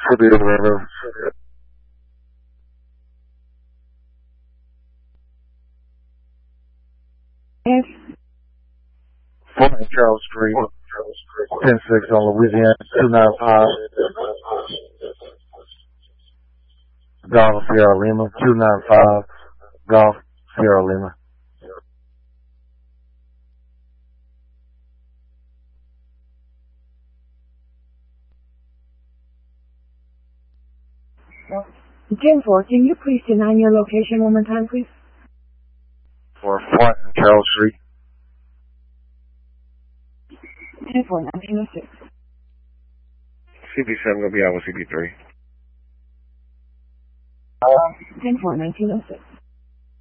Should be in River. Yes. 4 Charles Street. 10-6 on Louisiana 295. Golf Sierra Lima 295. Golf Sierra Lima. No. 10-4, can you please deny your location one more time, please? For 4 Charles Street. 10-4, 1906. CB7 gonna be out with CB3. 10-4, 1906.